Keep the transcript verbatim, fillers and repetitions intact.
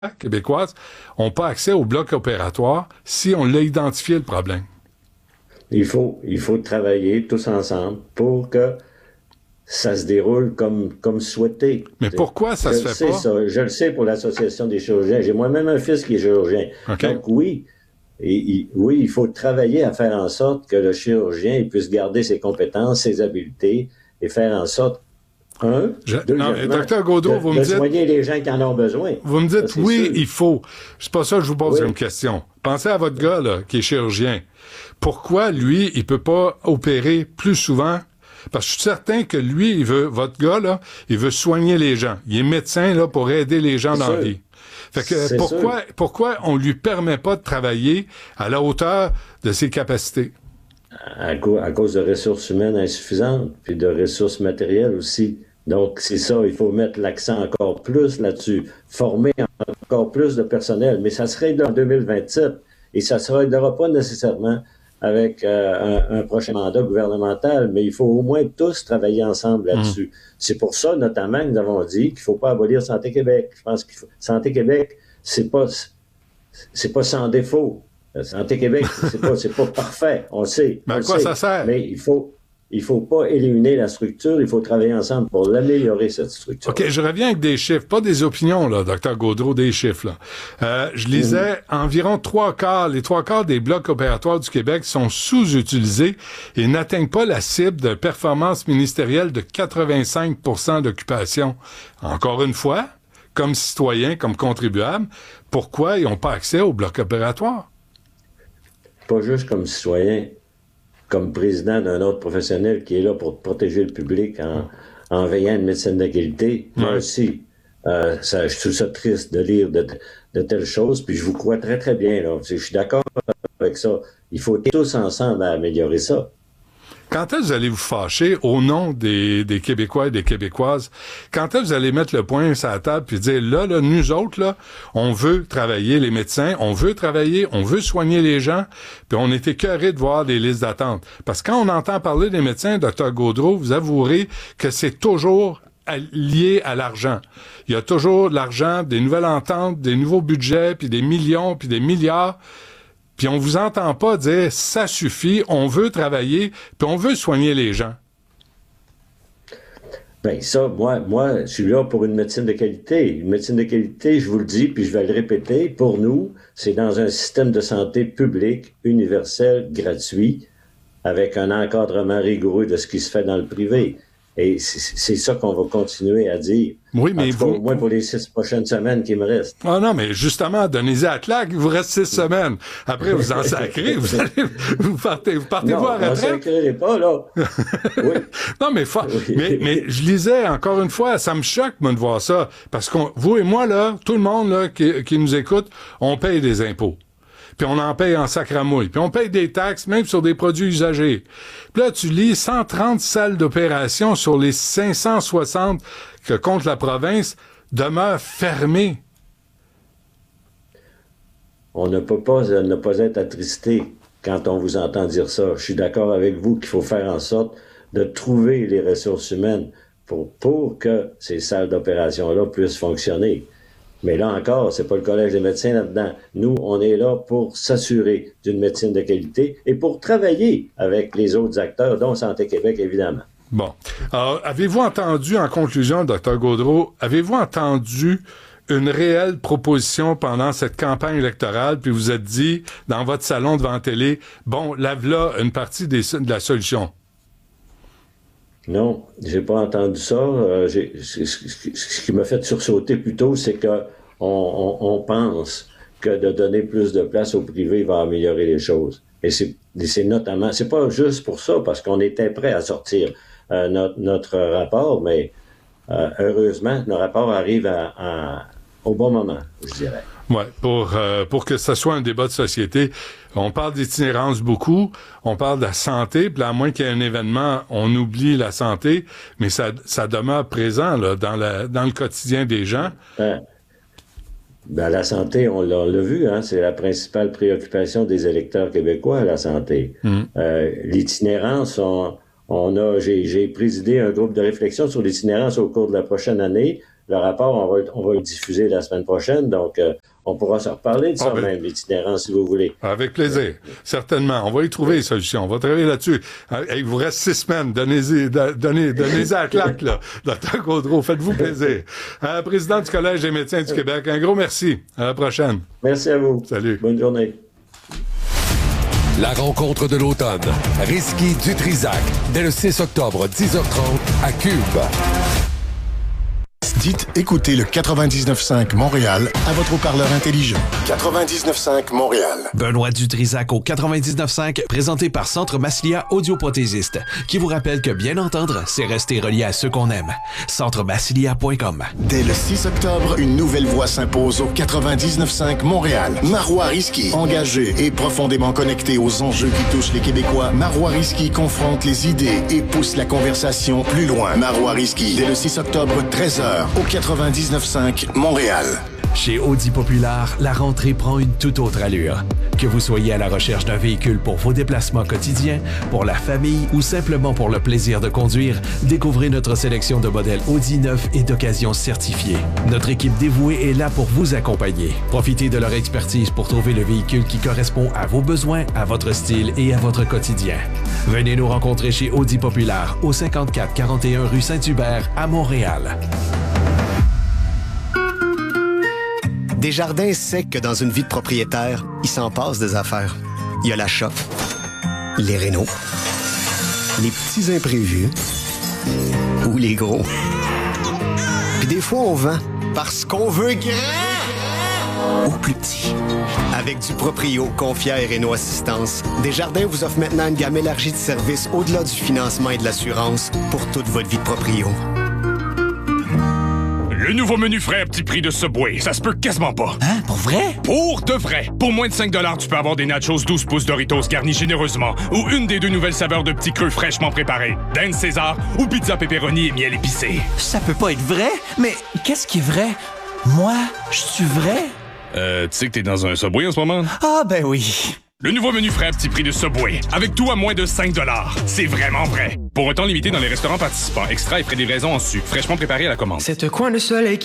québécoises n'ont pas accès au bloc opératoire si on l'a identifié le problème? Il faut, il faut travailler tous ensemble pour que ça se déroule comme, comme souhaité. Mais pourquoi ça je se fait sais, pas? Ça, je le sais pour l'Association des chirurgiens. J'ai moi-même un fils qui est chirurgien. Okay. Donc oui, et, et, oui, il faut travailler à faire en sorte que le chirurgien il puisse garder ses compétences, ses habiletés et faire en sorte Un, je, non, mais docteur Gaudreau, de, vous de me dites... soigner les gens qui en ont besoin. Vous me dites, ça, oui, sûr. il faut. C'est pas ça que je vous pose oui. une question. Pensez à votre gars, là, qui est chirurgien. Pourquoi, lui, il peut pas opérer plus souvent? Parce que je suis certain que lui, il veut, votre gars, là, il veut soigner les gens. Il est médecin, là, pour aider les gens C'est dans sûr. la vie. Fait que, pourquoi, pourquoi on lui permet pas de travailler à la hauteur de ses capacités? À, co- à cause de ressources humaines insuffisantes, puis de ressources matérielles aussi. Donc, c'est ça, il faut mettre l'accent encore plus là-dessus, former encore plus de personnel, mais ça se règle en deux mille vingt-sept et ça se réglera pas nécessairement avec euh, un, un prochain mandat gouvernemental, mais il faut au moins tous travailler ensemble là-dessus. Mmh. C'est pour ça, notamment, que nous avons dit qu'il faut pas abolir Santé Québec. Je pense que Santé Québec, c'est pas, c'est pas sans défaut. Santé Québec, c'est pas, c'est pas parfait, on le sait. Mais à on quoi sait, ça sert? Mais il faut... Il faut pas éliminer la structure, il faut travailler ensemble pour l'améliorer, cette structure. OK, je reviens avec des chiffres, pas des opinions, là, docteur Gaudreau, des chiffres, là. Euh, je lisais mmh. environ trois quarts, les trois quarts des blocs opératoires du Québec sont sous-utilisés et n'atteignent pas la cible de performance ministérielle de quatre-vingt-cinq pour cent d'occupation. Encore une fois, comme citoyens, comme contribuables, pourquoi ils n'ont pas accès au bloc opératoire? Pas juste comme citoyen. Comme président d'un autre professionnel qui est là pour protéger le public en, en veillant à une médecine de qualité. Moi aussi, euh, ça, je trouve ça triste de lire de, de telles choses, puis je vous crois très, très bien. Là. Je suis d'accord avec ça. Il faut tous ensemble à améliorer ça. Quand est-ce que vous allez vous fâcher au nom des, des Québécois et des Québécoises? Quand est-ce que vous allez mettre le poing sur la table puis dire, là, là, nous autres, là, on veut travailler, les médecins, on veut travailler, on veut soigner les gens, puis on est écœurés de voir des listes d'attente. Parce que quand on entend parler des médecins, docteur Gaudreau, vous avouerez que c'est toujours lié à l'argent. Il y a toujours de l'argent, des nouvelles ententes, des nouveaux budgets, puis des millions, puis des milliards. Puis on vous entend pas dire « ça suffit, on veut travailler, puis on veut soigner les gens ». Bien, ça, moi, moi, je suis là pour une médecine de qualité. Une médecine de qualité, je vous le dis, puis je vais le répéter, pour nous, c'est dans un système de santé public, universel, gratuit, avec un encadrement rigoureux de ce qui se fait dans le privé. Et c'est ça qu'on va continuer à dire. Oui, mais en tout cas, vous... au moins pour les six prochaines semaines qui me restent. Ah non, mais justement, donnez-y à claque, il vous reste six semaines. Après, vous en sacrez, vous allez, vous partez, vous partez non, vous à la retraite. Non, on sacrerait pas, là. Oui. non, mais, fa... oui. mais, mais je lisais, encore une fois, ça me choque, moi, de voir ça. Parce que vous et moi, là, tout le monde, là, qui, qui nous écoute, on paye des impôts. Puis on en paye en sacramouille. Puis on paye des taxes, même sur des produits usagés. Puis là, tu lis cent trente salles d'opération sur les cinq cent soixante que compte la province demeurent fermées. On ne peut pas ne pas être attristé quand on vous entend dire ça. Je suis d'accord avec vous qu'il faut faire en sorte de trouver les ressources humaines pour, pour que ces salles d'opération-là puissent fonctionner. Mais là encore, c'est pas le Collège des médecins là-dedans. Nous, on est là pour s'assurer d'une médecine de qualité et pour travailler avec les autres acteurs, dont Santé Québec, évidemment. Bon. Alors, avez-vous entendu, en conclusion, docteur Gaudreau, avez-vous entendu une réelle proposition pendant cette campagne électorale, puis vous êtes dit, dans votre salon devant la télé, bon, là, là, une partie des, de la solution? Non, j'ai pas entendu ça. Euh, j'ai, ce, ce qui m'a fait sursauter plutôt, c'est que on, on, on pense que de donner plus de place au privé va améliorer les choses. Et c'est, c'est notamment, c'est pas juste pour ça, parce qu'on était prêt à sortir euh, notre, notre rapport, mais euh, heureusement, le rapport arrive à, à, au bon moment, je dirais. Ouais, pour euh, pour que ce soit un débat de société. On parle d'itinérance beaucoup, on parle de la santé, puis à moins qu'il y ait un événement, on oublie la santé, mais ça ça demeure présent là dans la dans le quotidien des gens. Ben, ben la santé, on l'a, on l'a vu, hein, c'est la principale préoccupation des électeurs québécois, la santé. Mm. Euh, l'itinérance, on, on a j'ai, j'ai présidé un groupe de réflexion sur l'itinérance au cours de la prochaine année. le rapport, on va, on va le diffuser la semaine prochaine, donc euh, on pourra se reparler de ça ah ben, même, l'itinérance, si vous voulez. Avec plaisir, certainement. On va y trouver des solutions. On va travailler là-dessus. Il vous reste six semaines. Donnez-y, donnez, donnez-y à la claque, là. Docteur Gaudreault, faites-vous plaisir. Euh, président du Collège des médecins du Québec, un gros merci. À la prochaine. Merci à vous. Salut. Bonne journée. La rencontre de l'automne. Rizky-Dutrisac. Dès le six octobre, dix heures trente, à Cube. Dites écoutez le quatre-vingt-dix-neuf cinq Montréal à votre haut-parleur intelligent. quatre-vingt-dix-neuf cinq Montréal. Benoît Dutrisac au quatre-vingt-dix-neuf cinq, présenté par Centre Massilia Audioprothésiste, qui vous rappelle que bien entendre, c'est rester relié à ceux qu'on aime. centre massilia point com. Dès le six octobre, une nouvelle voix s'impose au quatre-vingt-dix-neuf cinq Montréal. Marois Risky, engagé et profondément connecté aux enjeux qui touchent les Québécois, Marois Risky confronte les idées et pousse la conversation plus loin. Marois Risky, dès le six octobre, treize heures, au quatre-vingt-dix-neuf cinq Montréal. Chez Audi Populaire, la rentrée prend une toute autre allure. Que vous soyez à la recherche d'un véhicule pour vos déplacements quotidiens, pour la famille ou simplement pour le plaisir de conduire, découvrez notre sélection de modèles Audi neufs et d'occasion certifiés. Notre équipe dévouée est là pour vous accompagner. Profitez de leur expertise pour trouver le véhicule qui correspond à vos besoins, à votre style et à votre quotidien. Venez nous rencontrer chez Audi Populaire au cinquante-quatre quarante et un rue Saint-Hubert à Montréal. Desjardins sait que dans une vie de propriétaire, il s'en passe des affaires. Il y a l'achat, les rénaux, les petits imprévus ou les gros. Puis des fois, on vend parce qu'on veut grand ou plus petit. Avec du Proprio confié à Réno Assistance, Desjardins vous offre maintenant une gamme élargie de services au-delà du financement et de l'assurance pour toute votre vie de proprio. Le nouveau menu frais à petit prix de Subway, ça se peut quasiment pas. Hein? Pour vrai? Pour de vrai! Pour moins de cinq dollars, tu peux avoir des nachos douze pouces Doritos garnis généreusement ou une des deux nouvelles saveurs de petits creux fraîchement préparés, dinde César ou pizza pepperoni et miel épicé. Ça peut pas être vrai? Mais qu'est-ce qui est vrai? Moi, je suis vrai? Euh, tu sais que t'es dans un Subway en ce moment? Ah, ben oui. Le nouveau menu frais à petit prix de Subway, avec tout à moins de cinq dollars. C'est vraiment vrai. Pour un temps limité dans les restaurants participants, extra et frais de livraison en sucre, fraîchement préparé à la commande. C'est un coin de soleil